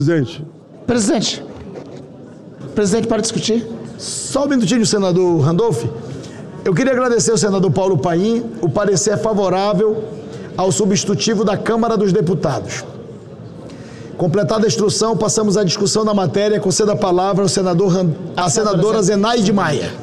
Presidente, para discutir. Só um minutinho, senador Randolph. Eu queria agradecer ao senador Paulo Paim o parecer favorável ao substitutivo da Câmara dos Deputados. Completada a instrução, passamos à discussão da matéria. Conceda a palavra à senadora Zenaide Maia.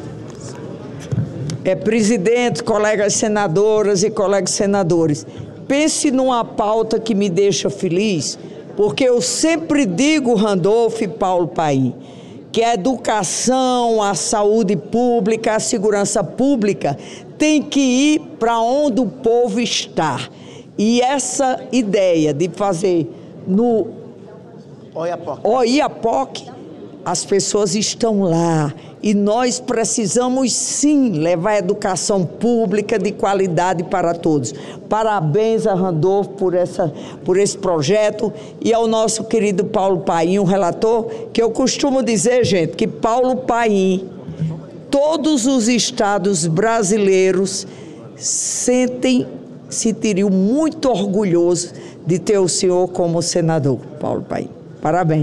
Presidente, colegas senadoras e colegas senadores, pense numa pauta que me deixa feliz, porque eu sempre digo, Randolph e Paulo Paim, que a educação, a saúde pública, a segurança pública tem que ir para onde o povo está. E essa ideia de fazer no Oiapoque, as pessoas estão lá. E nós precisamos, sim, levar a educação pública de qualidade para todos. Parabéns a Randolph por esse projeto e ao nosso querido Paulo Paim, o relator, que eu costumo dizer, gente, que Paulo Paim, todos os estados brasileiros sentiriam muito orgulhosos de ter o senhor como senador, Paulo Paim. Parabéns.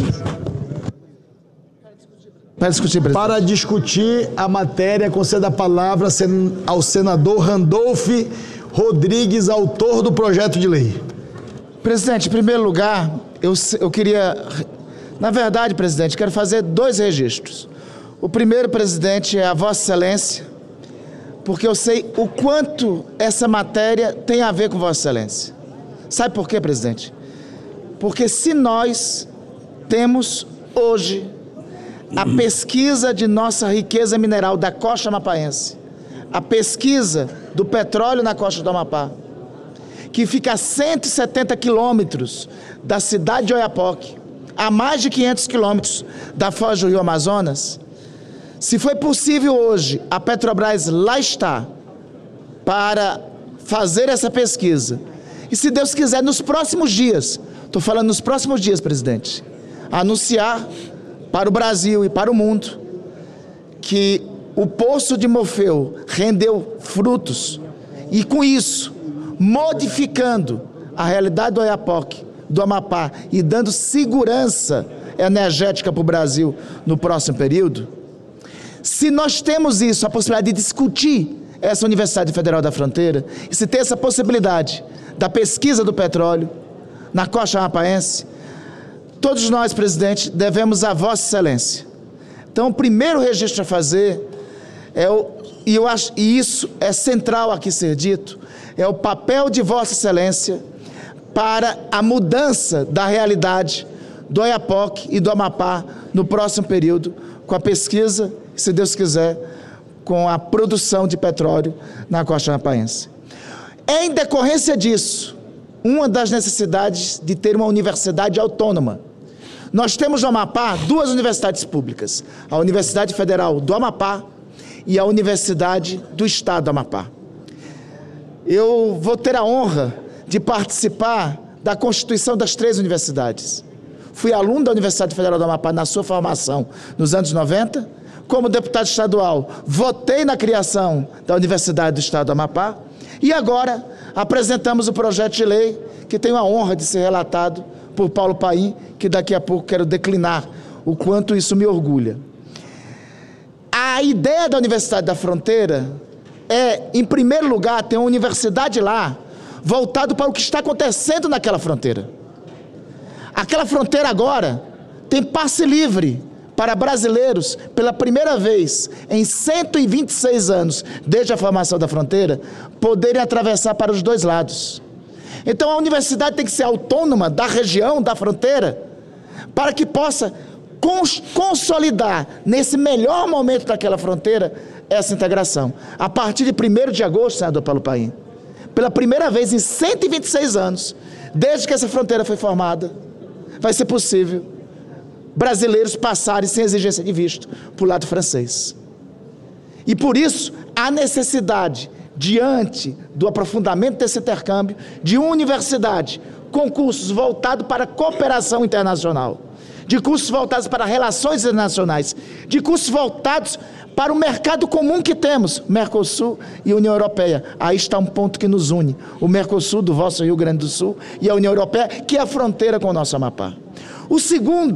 Para discutir a matéria, conceda a palavra ao senador Randolph Rodrigues, autor do projeto de lei. Presidente, em primeiro lugar, eu queria... Na verdade, presidente, quero fazer 2 registros. O primeiro, presidente, é a Vossa Excelência, porque eu sei o quanto essa matéria tem a ver com Vossa Excelência. Sabe por quê, presidente? Porque se nós temos hoje a pesquisa de nossa riqueza mineral da costa amapaense, a pesquisa do petróleo na costa do Amapá, que fica a 170 quilômetros da cidade de Oiapoque, a mais de 500 quilômetros da foz do Rio Amazonas. Se foi possível hoje a Petrobras lá está para fazer essa pesquisa, e se Deus quiser nos próximos dias, estou falando nos próximos dias, presidente, anunciar para o Brasil e para o mundo que o poço de Morfeu rendeu frutos e com isso, modificando a realidade do Oiapoque, do Amapá e dando segurança energética para o Brasil no próximo período, se nós temos isso, a possibilidade de discutir essa Universidade Federal da Fronteira, e se tem essa possibilidade da pesquisa do petróleo na costa amapaense, todos nós, presidente, devemos a Vossa Excelência. Então, o primeiro registro a fazer, e isso é central aqui ser dito, é o papel de Vossa Excelência para a mudança da realidade do Oiapoque e do Amapá no próximo período, com a pesquisa, se Deus quiser, com a produção de petróleo na costa amapaense. Em decorrência disso, uma das necessidades de ter uma universidade autônoma. Nós temos no Amapá 2 universidades públicas, a Universidade Federal do Amapá e a Universidade do Estado do Amapá. Eu vou ter a honra de participar da constituição das 3 universidades. Fui aluno da Universidade Federal do Amapá na sua formação nos anos 90, como deputado estadual, votei na criação da Universidade do Estado do Amapá e agora apresentamos o projeto de lei que tenho a honra de ser relatado por Paulo Paim, que daqui a pouco quero declinar o quanto isso me orgulha. A ideia da Universidade da Fronteira é, em primeiro lugar, ter uma universidade lá, voltado para o que está acontecendo naquela fronteira. Aquela fronteira agora tem passe livre para brasileiros, pela primeira vez em 126 anos, desde a formação da fronteira, poderem atravessar para os 2 lados. Então a universidade tem que ser autônoma da região, da fronteira, para que possa consolidar, nesse melhor momento daquela fronteira, essa integração. A partir de 1º de agosto, senador Paulo Paim, pela primeira vez em 126 anos, desde que essa fronteira foi formada, vai ser possível brasileiros passarem sem exigência de visto para o lado francês. E por isso, há necessidade, diante do aprofundamento desse intercâmbio, de uma universidade com cursos voltados para a cooperação internacional, de cursos voltados para relações internacionais, de cursos voltados para o mercado comum que temos, Mercosul e União Europeia. Aí está um ponto que nos une, o Mercosul do vosso Rio Grande do Sul e a União Europeia, que é a fronteira com o nosso Amapá. O segundo